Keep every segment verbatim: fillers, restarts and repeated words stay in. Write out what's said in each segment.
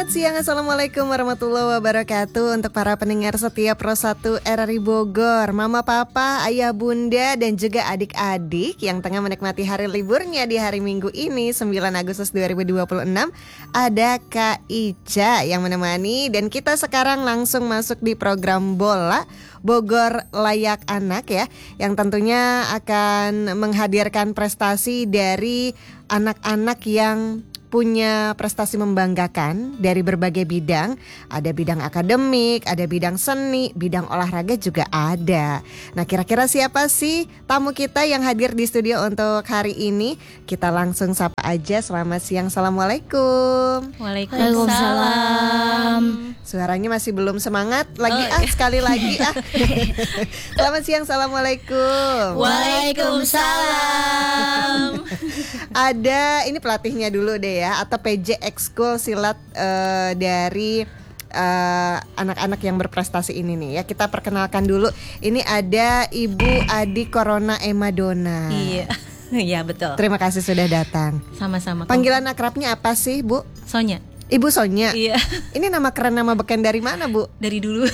Selamat siang, Assalamualaikum warahmatullahi wabarakatuh. Untuk para pendengar setia Pro satu R R I Bogor, Mama, Papa, Ayah, Bunda, dan juga adik-adik yang tengah menikmati hari liburnya di hari Minggu ini sembilan Agustus dua ribu dua puluh enam. Ada Kak Ica yang menemani. Dan kita sekarang langsung masuk di program Bola Bogor Layak Anak ya, yang tentunya akan menghadirkan prestasi dari anak-anak yang punya prestasi membanggakan dari berbagai bidang. Ada bidang akademik, ada bidang seni, bidang olahraga juga ada. Nah, kira-kira siapa sih tamu kita yang hadir di studio untuk hari ini? Kita langsung sapa aja. Selamat siang, Assalamualaikum. Waalaikumsalam. Suaranya masih belum semangat lagi oh, ah iya. sekali lagi ah. Selamat siang, Assalamualaikum. Waalaikumsalam. Ada, ini pelatihnya dulu deh ya, atau P J Ekskul Silat uh, dari uh, anak-anak yang berprestasi ini nih ya. Kita perkenalkan dulu. Ini ada Ibu Adi Corona Emadona. Iya, iya betul. Terima kasih sudah datang. Sama-sama. Panggilan akrabnya apa sih, Bu? Sonya. Ibu Sonya. Iya. Ini nama keren, nama beken dari mana, Bu? Dari dulu.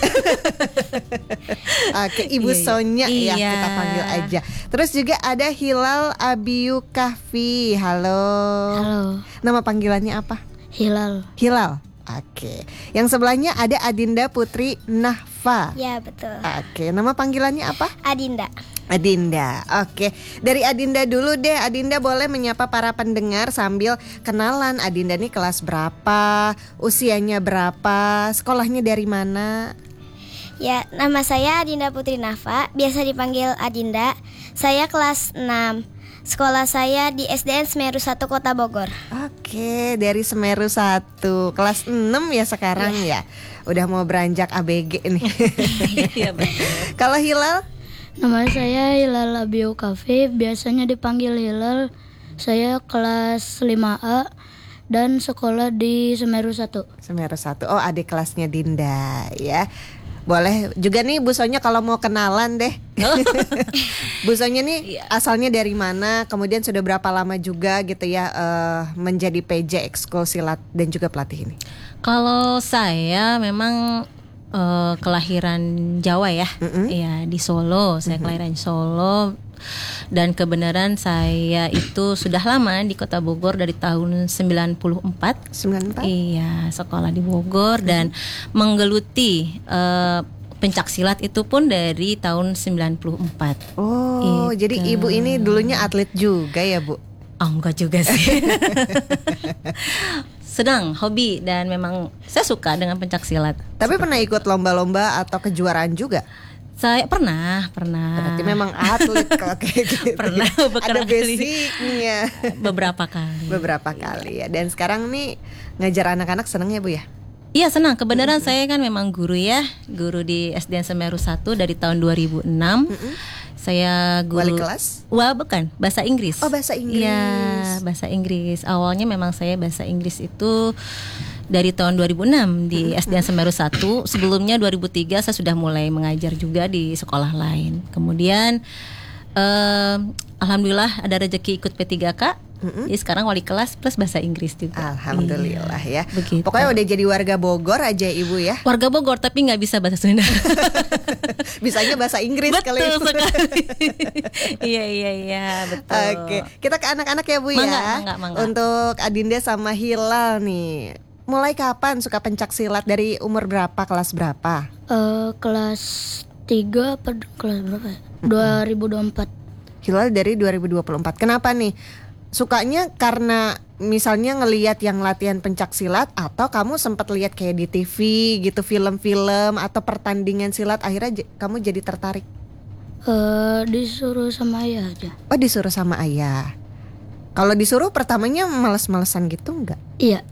Oke, Ibu iya, Sonya iya. ya, kita panggil aja. Terus juga ada Hilal Abiyu Kahfi. Halo. Halo. Nama panggilannya apa? Hilal. Hilal. Oke. Yang sebelahnya ada Adinda Putri Nahfa. Ya betul. Oke, nama panggilannya apa? Adinda. Adinda. Oke, dari Adinda dulu deh. Adinda boleh menyapa para pendengar sambil kenalan. Adinda nih kelas berapa, usianya berapa, sekolahnya dari mana? Ya, nama saya Adinda Putri Nafa, biasa dipanggil Adinda. Saya kelas enam. Sekolah saya di S D N Semeru satu Kota Bogor. Oke, dari Semeru satu, kelas enam ya sekarang ya. Udah mau beranjak A B G nih. Iya betul. Kalau Hilal? Nama saya Hilal Abiyu Kahfi, biasanya dipanggil Hilal. Saya kelas lima A dan sekolah di Semeru satu. Semeru satu. Oh, adik kelasnya Dinda ya. Boleh juga nih Bu Sonya kalau mau kenalan deh. Bu Sonya nih Iya. asalnya dari mana? Kemudian sudah berapa lama juga gitu ya uh, menjadi P J Ekskul Silat dan juga pelatih ini? Kalau saya memang uh, kelahiran Jawa ya. Mm-mm. Iya, di Solo. Saya Mm-hmm. kelahiran Solo. Dan kebenaran saya itu sudah lama di Kota Bogor dari tahun sembilan puluh empat. sembilan puluh empat? Iya, sekolah di Bogor dan menggeluti uh, pencak silat itu pun dari tahun sembilan puluh empat. Oh, Itu. jadi ibu ini dulunya atlet juga ya, Bu? Oh, enggak juga sih. Sedang hobi dan memang saya suka dengan pencak silat. Tapi pernah ikut lomba-lomba atau kejuaraan juga? Saya pernah, pernah. Berarti memang atlet kalau kayak gitu. Pernah Ada beberapa kali. basicnya. Beberapa kali. Beberapa kali ya. Dan sekarang nih ngajar anak-anak seneng ya, Bu ya? Iya, senang. Kebenaran mm-hmm. saya kan memang guru ya, guru di S D N Semeru satu dari tahun dua ribu enam. Mm-hmm. Saya guru. Wali kelas? Wah, bukan, bahasa Inggris. Oh, bahasa Inggris. Iya, bahasa Inggris. Awalnya memang saya bahasa Inggris itu dari tahun dua ribu enam di S D N Semeru satu. Sebelumnya dua ribu tiga saya sudah mulai mengajar juga di sekolah lain. Kemudian eh, alhamdulillah ada rezeki ikut P tiga K. Mm-hmm. Jadi sekarang wali kelas plus bahasa Inggris juga. Alhamdulillah iya, ya. Begitu. Pokoknya udah jadi warga Bogor aja Ibu ya. Warga Bogor tapi nggak bisa bahasa Sunda. Bisanya bahasa Inggris. Betul kali itu. sekali. Iya iya iya betul. Oke, kita ke anak-anak ya Bu Mangga, ya. mangga, mangga. Untuk Adinda sama Hilal nih. Mulai kapan suka pencak silat? Dari umur berapa, kelas berapa? Uh, kelas tiga apa kelas berapa ya? dua ribu dua puluh empat. Hilal dari dua ribu dua puluh empat. Kenapa nih? Sukanya karena misalnya ngelihat yang latihan pencak silat, atau kamu sempat lihat kayak di T V gitu, film-film atau pertandingan silat, akhirnya j- kamu jadi tertarik? Uh, disuruh sama ayah aja. Oh, disuruh sama ayah. Kalau disuruh pertamanya males-malesan gitu enggak? Iya.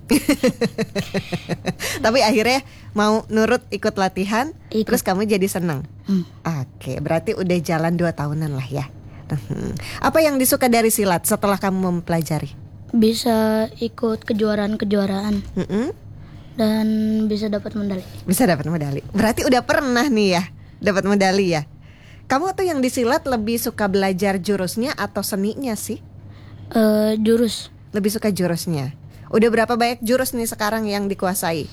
Tapi akhirnya mau nurut ikut latihan, Ikut. terus kamu jadi senang. Hmm. Oke, berarti udah jalan dua tahunan lah ya. Apa yang disuka dari silat setelah kamu mempelajari? Bisa ikut kejuaraan-kejuaraan Mm-mm. dan bisa dapat medali. Bisa dapat medali. Berarti udah pernah nih ya dapat medali ya. Kamu tuh yang di silat lebih suka belajar jurusnya atau seninya sih? Uh, jurus. Lebih suka jurusnya. Udah berapa banyak jurus nih sekarang yang dikuasai?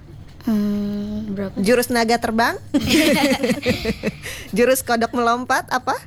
Hmm, berapa? Jurus naga terbang? Jurus kodok melompat apa?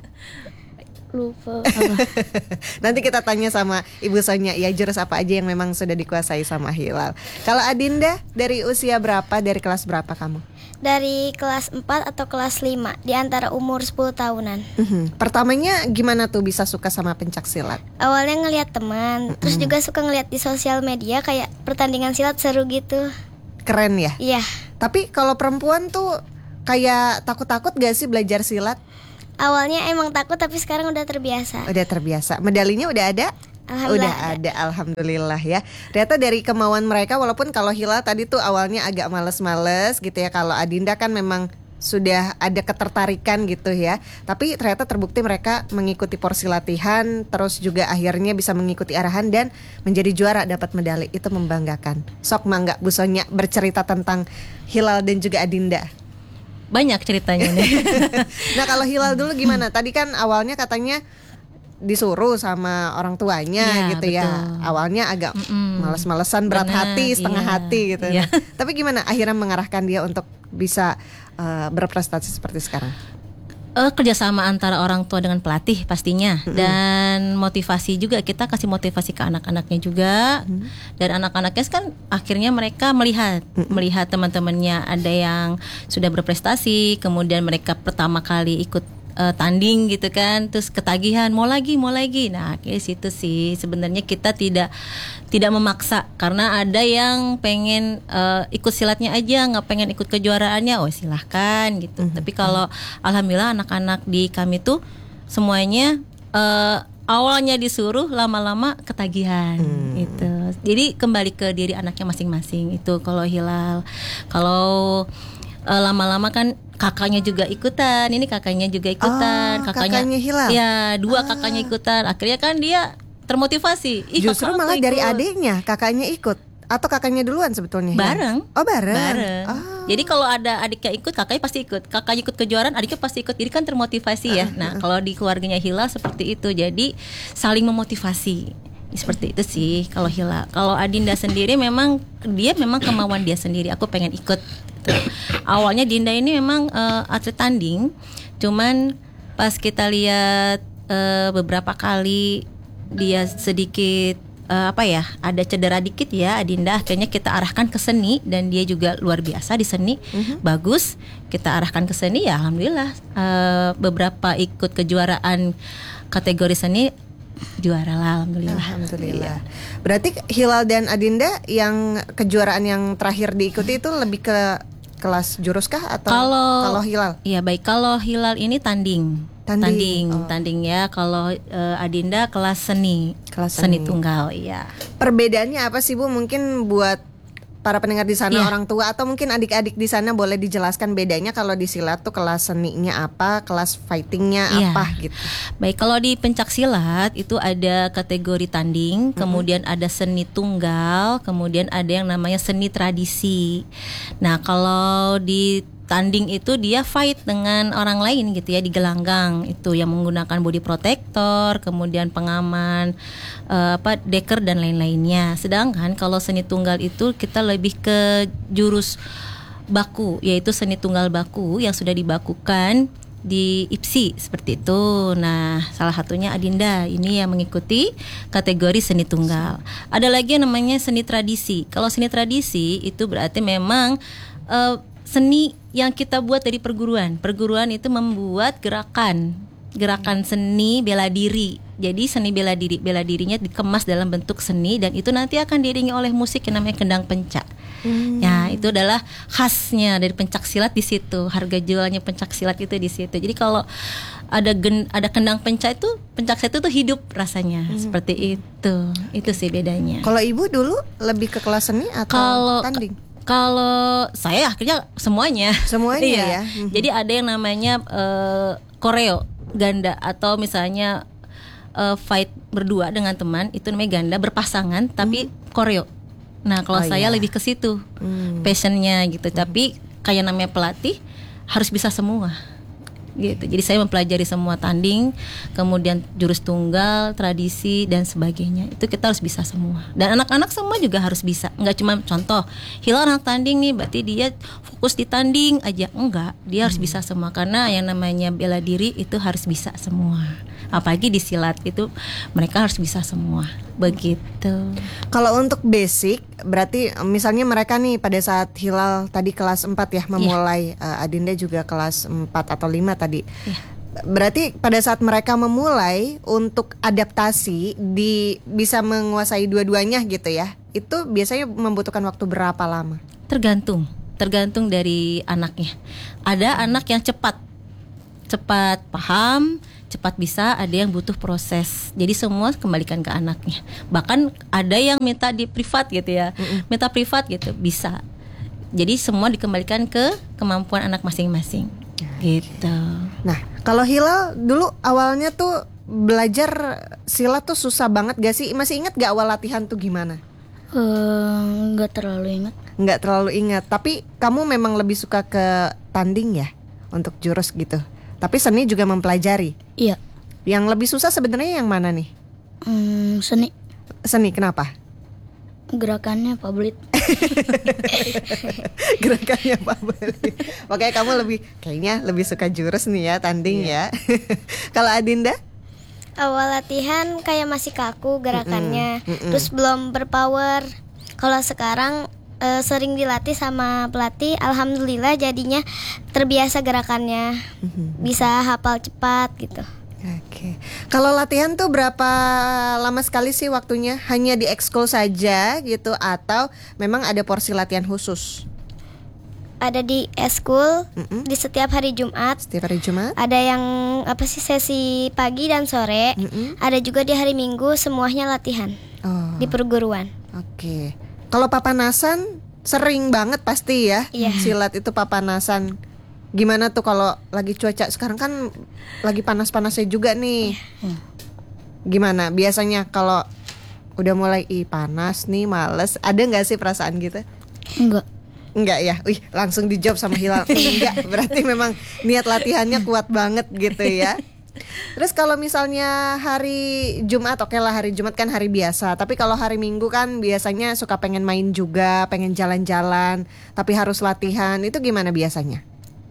Lupa apa? Nanti kita tanya sama Ibu Sonya ya, jurus apa aja yang memang sudah dikuasai sama Hilal. Kalau Adinda dari usia berapa, dari kelas berapa kamu? Dari kelas empat atau kelas lima, di antara umur sepuluh tahunan. Mhm. Pertamanya gimana tuh bisa suka sama pencak silat? Awalnya ngelihat teman, terus juga suka ngelihat di sosial media kayak pertandingan silat seru gitu. Keren ya? Iya. Tapi kalau perempuan tuh kayak takut-takut gak sih belajar silat? Awalnya emang takut tapi sekarang udah terbiasa. Udah terbiasa. Medalinya udah ada? Alhamdulillah Udah ada, alhamdulillah ya. Ternyata dari kemauan mereka, walaupun kalau Hilal tadi tuh awalnya agak males-males gitu ya. Kalau Adinda kan memang sudah ada ketertarikan gitu ya. Tapi ternyata terbukti mereka mengikuti porsi latihan, terus juga akhirnya bisa mengikuti arahan dan menjadi juara, dapat medali. Itu membanggakan. Sok mangga Bu Sonya bercerita tentang Hilal dan juga Adinda. Banyak ceritanya nih. Nah kalau Hilal dulu gimana? Tadi kan awalnya katanya disuruh sama orang tuanya Ya, gitu ya. betul. Awalnya agak Mm-mm. males-malesan, berat Benar, hati, setengah iya. hati gitu. Iya. Tapi gimana akhirnya mengarahkan dia untuk bisa uh, berprestasi seperti sekarang? Eh, kerjasama antara orang tua dengan pelatih pastinya, Mm-mm. dan motivasi juga, kita kasih motivasi ke anak-anaknya juga. Mm. Dan anak-anaknya kan akhirnya mereka melihat Mm-mm. melihat teman-temannya ada yang sudah berprestasi, kemudian mereka pertama kali ikut eh, tanding gitu kan, terus ketagihan mau lagi mau lagi. Nah kayak situ sih sebenarnya kita tidak tidak memaksa, karena ada yang pengen eh, ikut silatnya aja, nggak pengen ikut kejuaraannya, oh silahkan gitu. Mhm. Tapi kalau alhamdulillah anak-anak di kami tuh semuanya eh, awalnya disuruh, lama-lama ketagihan Hmm. gitu. Jadi kembali ke diri anaknya masing-masing itu kalau Hilal. Kalau eh, lama-lama kan kakaknya juga ikutan, ini kakaknya juga ikutan, Oh, kakaknya Hilal? ya dua Ah. kakaknya ikutan. Akhirnya kan dia termotivasi. Ih, Justru kakak aku malah dari ikut. adiknya, kakaknya ikut. Atau kakaknya duluan sebetulnya? Hilal? Bareng. Oh bareng. Bareng. Oh. Jadi kalau ada adiknya ikut, kakaknya pasti ikut. Kakaknya ikut kejuaraan, adiknya pasti ikut. Jadi kan termotivasi ya. Nah, kalau di keluarganya Hilal seperti itu. Jadi saling memotivasi. Seperti itu sih kalau Hilal. Kalau Adinda sendiri memang dia memang kemauan dia sendiri. Aku pengen ikut. Gitu. Awalnya Dinda ini memang uh, atlet tanding. Cuman pas kita lihat uh, beberapa kali dia sedikit uh, apa ya, ada cedera dikit ya Adinda, akhirnya kita arahkan ke seni, dan dia juga luar biasa di seni. Mhm. Bagus, kita arahkan ke seni ya alhamdulillah. Uh, beberapa ikut kejuaraan kategori seni, juara lah alhamdulillah. Alhamdulillah. Iya. Berarti Hilal dan Adinda yang kejuaraan yang terakhir diikuti itu lebih ke kelas jurus kah atau Kalau kalau Hilal? Iya baik, kalau Hilal ini tanding. Tanding, Tanding, oh. tanding ya. Kalau uh, Adinda kelas seni. Kelas seni seni. tunggal, iya. Perbedaannya apa sih Bu? Mungkin buat para pendengar di sana, Iya. orang tua atau mungkin adik-adik di sana boleh dijelaskan bedanya kalau di silat tuh kelas seninya apa, kelas fightingnya Iya. apa gitu. Baik, kalau di pencak silat itu ada kategori tanding, kemudian ada seni tunggal, kemudian ada yang namanya seni tradisi. Nah, kalau di tanding itu dia fight dengan orang lain gitu ya, di gelanggang itu yang menggunakan body protector, kemudian pengaman, eh, apa deker dan lain-lainnya. Sedangkan kalau seni tunggal itu kita lebih ke jurus baku, yaitu seni tunggal baku yang sudah dibakukan di I P S I seperti itu. Nah, salah satunya Adinda ini yang mengikuti kategori seni tunggal. Ada lagi yang namanya seni tradisi. Kalau seni tradisi itu berarti memang eh, seni yang kita buat dari perguruan. Perguruan itu membuat gerakan, gerakan seni bela diri. Jadi seni bela diri, bela dirinya dikemas dalam bentuk seni, dan itu nanti akan diiringi oleh musik yang namanya kendang pencak. Hmm. Ya, itu adalah khasnya dari pencak silat di situ. Harga jualnya pencak silat itu di situ. Jadi kalau ada gen, ada kendang pencak itu, pencak silat itu tuh hidup rasanya. Seperti itu. Itu sih bedanya. Kalau Ibu dulu lebih ke kelas seni atau Kalau tanding? Kalau saya akhirnya semuanya. Semuanya Iya. ya. Mhm. Jadi ada yang namanya eh, koreo ganda, atau misalnya eh, fight berdua dengan teman, itu namanya ganda berpasangan tapi koreo. Nah, kalau Oh, saya iya. lebih ke situ. Hmm. Passionnya gitu. Tapi kayak namanya pelatih harus bisa semua. gitu. Jadi saya mempelajari semua tanding, kemudian jurus tunggal, tradisi dan sebagainya. Itu kita harus bisa semua. Dan anak-anak semua juga harus bisa. Enggak cuma contoh, Hilal anak tanding nih, berarti dia fokus di tanding aja. Enggak, dia harus bisa semua karena yang namanya bela diri itu harus bisa semua. Apalagi di silat itu mereka harus bisa semua. Begitu. Kalau untuk basic, berarti misalnya mereka nih pada saat Hilal tadi kelas empat ya memulai, yeah. uh, Adinda juga kelas empat atau lima tadi. Yeah. Berarti pada saat mereka memulai untuk adaptasi di bisa menguasai dua-duanya gitu ya. Itu biasanya membutuhkan waktu berapa lama? Tergantung, tergantung dari anaknya. Ada anak yang cepat cepat paham, cepat bisa, ada yang butuh proses. Jadi semua kembalikan ke anaknya. Bahkan ada yang minta di privat gitu ya. Mm-mm. Minta privat gitu, bisa. Jadi semua dikembalikan ke kemampuan anak masing-masing. Gitu. Nah, kalau Hilal dulu awalnya tuh belajar silat tuh susah banget gak sih? Masih ingat gak awal latihan tuh gimana? Uh, Nggak terlalu ingat. Nggak terlalu ingat. Tapi kamu memang lebih suka ke tanding ya untuk jurus gitu. Tapi seni juga mempelajari. Iya. Yang lebih susah sebenarnya yang mana nih? Hmm, seni. Seni kenapa? Gerakannya Pak Belit. Gerakannya Pak Belit. Makanya kamu lebih kayaknya lebih suka jurus nih ya, tanding ya. Kalau Adinda? Awal latihan kayak masih kaku gerakannya, Mm-mm, mm-mm. terus belum berpower. Kalau sekarang e, sering dilatih sama pelatih, alhamdulillah jadinya terbiasa gerakannya, Mm-hmm. bisa hafal cepat gitu. Oke. Kalau latihan tuh berapa lama sekali sih waktunya? Hanya di ekskul saja gitu atau memang ada porsi latihan khusus? Ada di eskul, Mm-mm. di setiap hari Jumat. Setiap hari Jumat? Ada yang apa sih sesi pagi dan sore. Mm-mm. Ada juga di hari Minggu, semuanya latihan Oh. di perguruan. Oke. Kalau papanasan sering banget pasti ya. Iya. Silat itu papanasan. Gimana tuh kalau lagi cuaca sekarang kan lagi panas-panasnya juga nih. Gimana biasanya kalau udah mulai ih panas nih, males, ada nggak sih perasaan gitu? Enggak. Enggak ya? Wih, langsung dijawab sama Hilal. Enggak, berarti memang niat latihannya kuat banget gitu ya. Terus kalau misalnya hari Jumat, oke lah hari Jumat kan hari biasa. Tapi kalau hari Minggu kan biasanya suka pengen main juga, pengen jalan-jalan, tapi harus latihan. Itu gimana biasanya?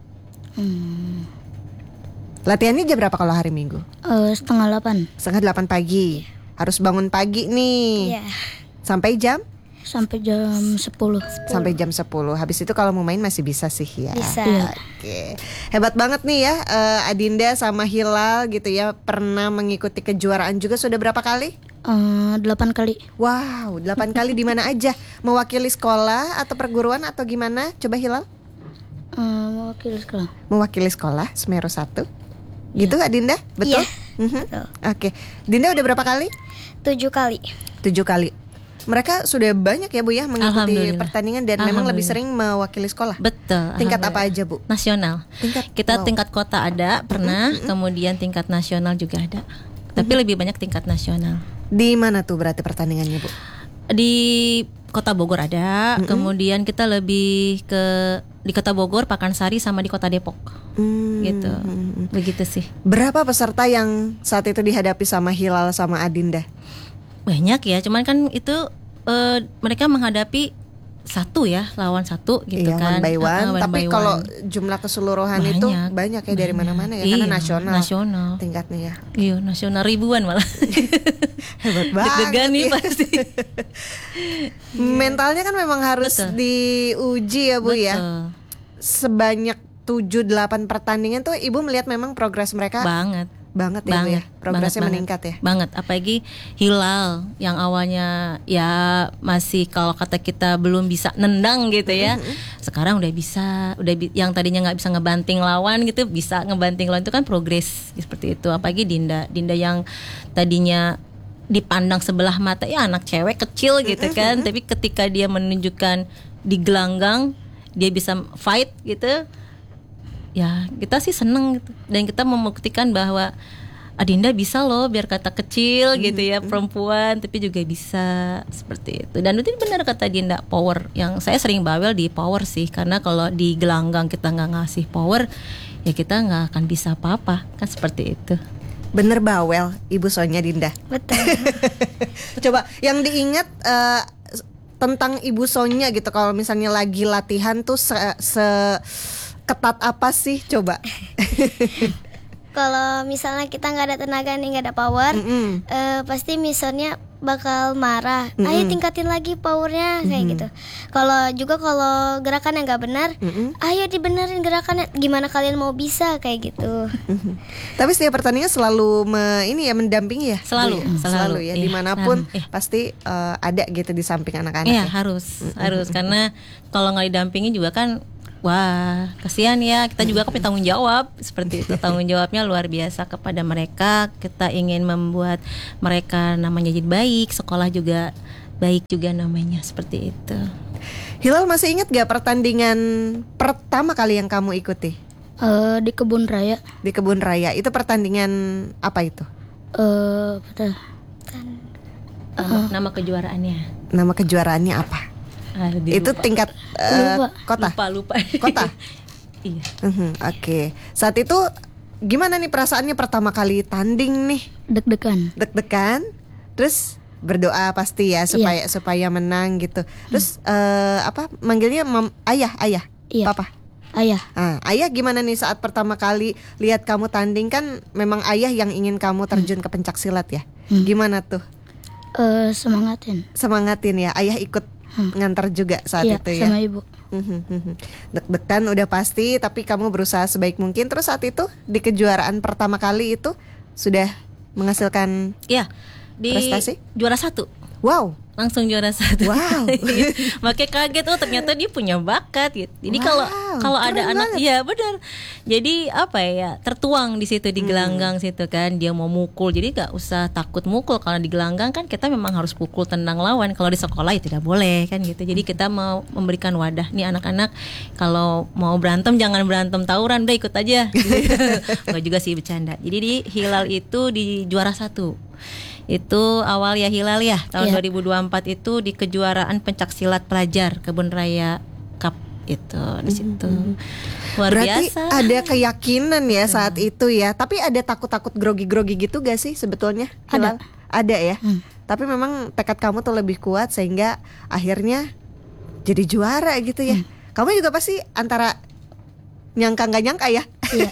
Hmm. Latihannya jam berapa kalau hari Minggu? Uh, setengah delapan Setengah delapan pagi. Harus bangun pagi nih. Iya. Sampai jam? sampai jam sepuluh. Sampai jam sepuluh. Habis itu kalau mau main masih bisa sih ya. Bisa. Iya. Oke. Hebat banget nih ya, eh, Adinda sama Hilal gitu ya. Pernah mengikuti kejuaraan juga sudah berapa kali? Uh, delapan kali. Wow, delapan kali di mana aja? Mewakili sekolah atau perguruan atau gimana? Coba Hilal. Uh, mewakili sekolah. Mewakili sekolah Semeru satu. Gitu Adinda? Betul? Iya. Mhm. Betul. Oke. Dinda udah berapa kali? Tujuh kali. Tujuh kali. Mereka sudah banyak ya Bu ya mengikuti Alhamdulillah. pertandingan dan memang lebih sering mewakili sekolah. Betul. Tingkat apa alhamdulillah. aja Bu? Nasional. Tingkat Kita wow. tingkat kota ada pernah, kemudian tingkat nasional juga ada. Tapi lebih banyak tingkat nasional. Di mana tuh berarti pertandingannya Bu? Di Kota Bogor ada, kemudian kita lebih ke di Kota Bogor, Pakansari sama di Kota Depok. Hmm. Gitu. Begitu sih. Berapa peserta yang saat itu dihadapi sama Hilal sama Adinda? Banyak ya, cuman kan itu eh, mereka menghadapi satu ya, lawan satu gitu Iya, kan. one by one. Uh, one Tapi by kalau one. jumlah keseluruhan Banyak, itu banyak ya dari banyak. mana-mana ya, Iya, karena nasional. nasional. Tingkatnya ya. Iya, nasional ribuan malah. Hebat banget. Deg-degan nih ya. pasti. Mentalnya kan memang harus Betul. diuji ya Bu ya. Betul. Sebanyak tujuh delapan pertandingan tuh Ibu melihat memang progres mereka Banget. banget ya Bu ya. Banget, Progresnya banget, meningkat ya. Banget, apalagi Hilal yang awalnya ya masih kalau kata kita belum bisa nendang gitu ya. Sekarang udah bisa, udah bi- yang tadinya nggak bisa ngebanting lawan gitu bisa ngebanting lawan, itu kan progres seperti itu. Apalagi Dinda, Dinda yang tadinya dipandang sebelah mata ya anak cewek kecil gitu kan, tapi ketika dia menunjukkan di gelanggang dia bisa fight gitu. Ya kita sih seneng gitu. Dan kita membuktikan bahwa Adinda bisa loh biar kata kecil gitu ya, perempuan tapi juga bisa seperti itu. Dan itu benar kata Dinda, power. Yang saya sering bawel di power sih, karena kalau di gelanggang kita nggak ngasih power, ya kita nggak akan bisa apa-apa kan, seperti itu. Bener bawel Ibu Sonya Dinda. Betul. Coba yang diingat uh, tentang Ibu Sonya gitu, kalau misalnya lagi latihan tuh se, se ketat apa sih coba? Kalau misalnya kita nggak ada tenaga nih, nggak ada power, Mm-mm. eh, pasti misalnya bakal marah. Mm-mm. Ayo tingkatin lagi powernya kayak gitu. Kalau juga kalau gerakan yang nggak benar, Mm-mm. ayo dibenerin gerakannya. Gimana kalian mau bisa kayak gitu? Tapi setiap pertandingan selalu me, ini ya mendampingi ya. Selalu, Bu, ya? selalu. selalu ya. Iya, Dimanapun selalu. Iya. pasti uh, ada gitu di samping anak-anak. Iya, ya. harus, harus karena kalau nggak didampingi juga kan, wah kasihan ya, kita juga kan punya tanggung jawab seperti itu. Tanggung jawabnya luar biasa kepada mereka. Kita ingin membuat mereka namanya jadi baik, sekolah juga baik juga namanya, seperti itu. Hilal masih ingat gak pertandingan pertama kali yang kamu ikuti Eh, di kebun raya. di kebun raya? Itu pertandingan apa itu? Eh, apa tuh? Nama, nama kejuaraannya Nama kejuaraannya apa? Ah, lebih Itu lupa. tingkat uh, Lupa. kota. lupa lupa Kota? Iya. Mhm, Oke. Saat itu gimana nih perasaannya pertama kali tanding nih? Deg-degan. Deg-degan, terus berdoa pasti ya supaya supaya menang gitu. Terus eh, apa manggilnya mam, ayah ayah Iya. papa. Ayah. Ah, ayah gimana nih saat pertama kali lihat kamu tanding, kan memang ayah yang ingin kamu terjun ke pencak silat ya. Hmm. Gimana tuh? Eh, semangatin. Semangatin ya, ayah ikut ngantar juga saat Iya, itu ya. sama ibu. Mhm, mhm. Deg-degan udah pasti, tapi kamu berusaha sebaik mungkin. Terus saat itu di kejuaraan pertama kali itu sudah menghasilkan Ya, di prestasi? juara satu, wow. langsung juara satu. Wow. Makanya kaget, oh ternyata dia punya bakat gitu. Jadi Wow, kalau kalau ada keren anak, banget. iya benar. Jadi apa ya, tertuang di situ di gelanggang situ kan, dia mau mukul. Jadi gak usah takut mukul. Kalau di gelanggang kan kita memang harus pukul tendang lawan. Kalau di sekolah ya tidak boleh kan gitu. Jadi kita mau memberikan wadah nih anak-anak, kalau mau berantem jangan berantem tawuran, udah ikut aja. Enggak juga sih, bercanda. Jadi di Hilal itu di juara satu. Itu awal ya Hilal ya, tahun Iya. dua ribu dua puluh empat itu di kejuaraan pencak silat pelajar Kebun Raya Cup itu di situ. Luar Berarti biasa. ada keyakinan ya saat itu ya. Tapi ada takut-takut grogi-grogi gitu gak sih sebetulnya? Ada. Hilal? Ada ya. Hmm. Tapi memang tekad kamu tuh lebih kuat sehingga akhirnya jadi juara gitu ya. Kamu juga pasti antara nyangka nggak nyangka ya. Iya.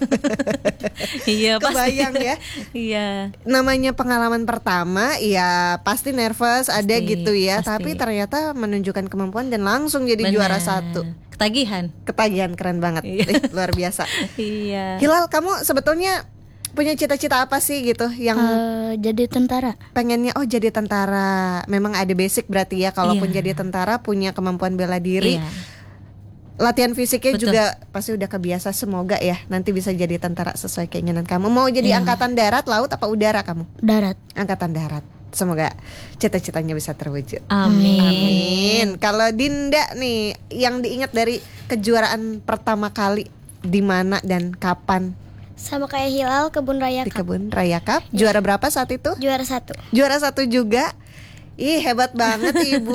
Iya pasti. Kebayang ya. Iya. Namanya pengalaman pertama, ya pasti nervous, ada Pasti, gitu ya. pasti. Tapi ternyata menunjukkan kemampuan dan langsung jadi Benar. juara satu. Ketagihan. Ketagihan, keren banget. Iya. Eh, luar biasa. Iya. Hilal, kamu sebetulnya punya cita-cita apa sih gitu yang Eh, jadi tentara. pengennya? Oh, jadi tentara. Memang ada basic berarti ya. Kalaupun Iya. jadi tentara punya kemampuan bela diri. Iya. Latihan fisiknya Betul. juga pasti udah kebiasa. Semoga ya nanti bisa jadi tentara sesuai keinginan kamu. Mau jadi Iya. angkatan darat, laut, apa udara kamu? Darat. Angkatan darat. Semoga cita-citanya bisa terwujud. Amin. Amin. Kalau Dinda nih, yang diingat dari kejuaraan pertama kali di mana dan kapan? Sama kayak Hilal, Kebun Raya Di Cup. Kebun Raya Cup. Juara berapa saat itu? Juara satu. Juara satu juga. Ih, hebat banget Ibu.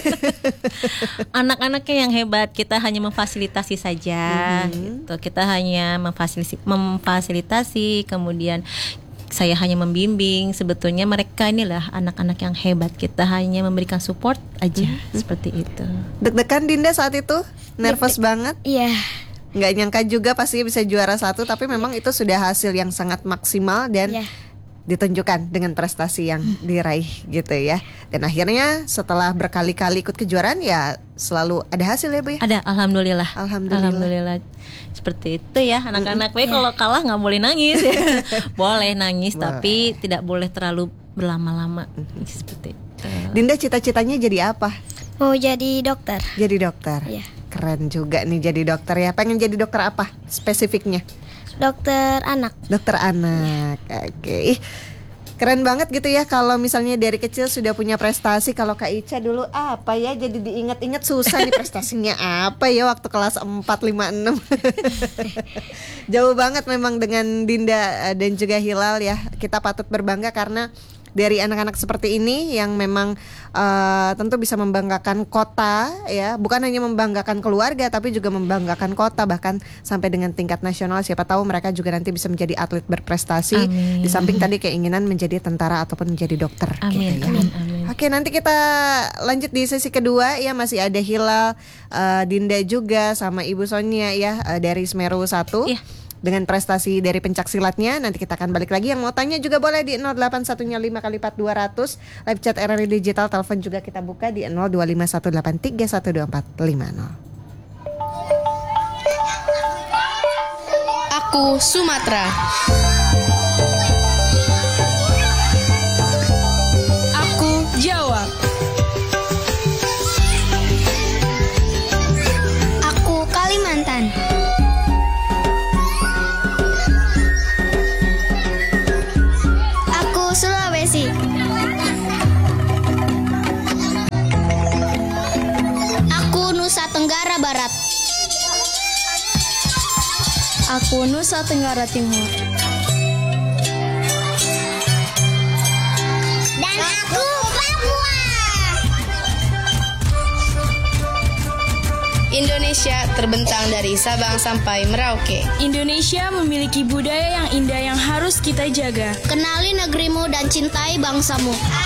Anak-anaknya yang hebat, kita hanya memfasilitasi saja. Gitu. Kita hanya memfasilitasi, memfasilitasi, kemudian saya hanya membimbing. Sebetulnya mereka inilah anak-anak yang hebat. Kita hanya memberikan support aja, seperti itu. Deg-degan Dinda saat itu? Nervous banget? Iya. Nggak nyangka juga pasti bisa juara satu. Tapi memang itu sudah hasil yang sangat maksimal dan Iya. ditunjukkan dengan prestasi yang diraih gitu ya. Dan akhirnya setelah berkali-kali ikut kejuaraan ya selalu ada hasil ya Bu ya? Ada, alhamdulillah. Alhamdulillah. Alhamdulillah. Seperti itu ya anak-anak. Baik, kalau kalah nggak boleh nangis. Ya. Boleh nangis, Boleh. tapi tidak boleh terlalu berlama-lama. Seperti itu. Dinda cita-citanya jadi apa? Mau jadi dokter. Jadi dokter. Iya. Keren juga nih jadi dokter ya. Pengen jadi dokter apa spesifiknya? Dokter anak. Dokter anak. Oke. Ih, Keren banget gitu ya kalau misalnya dari kecil sudah punya prestasi. Kalau Kak Ica dulu apa ya, jadi diingat-ingat susah nih prestasinya apa ya waktu kelas empat, lima, enam. Jauh banget memang dengan Dinda dan juga Hilal ya. Kita patut berbangga karena dari anak-anak seperti ini yang memang uh, tentu bisa membanggakan kota ya, bukan hanya membanggakan keluarga tapi juga membanggakan kota, bahkan sampai dengan tingkat nasional. Siapa tahu mereka juga nanti bisa menjadi atlet berprestasi. Amin. Di samping tadi keinginan menjadi tentara ataupun menjadi dokter. Amin. Gitu ya. Amin. Amin. Oke, nanti kita lanjut di sesi kedua ya, masih ada Hilal, uh, Dinda juga sama Ibu Sonia ya uh, dari Semeru satu. Iya. Dengan prestasi dari pencak silatnya. Nanti kita akan balik lagi. Yang mau tanya juga boleh di nol delapan satu lima kali empat dua ratus. Live chat R R I Digital, telepon juga kita buka di nol dua lima satu delapan tiga satu dua empat lima nol. Aku Sumatera. Aku Jawa. Aku Kalimantan. Sulawesi. Aku Nusa Tenggara Barat. Aku Nusa Tenggara Timur. Dan aku Papua. Indonesia terbentang dari Sabang sampai Merauke. Indonesia memiliki budaya yang indah yang harus kita jaga. Kenali negerimu dan cintai bangsamu.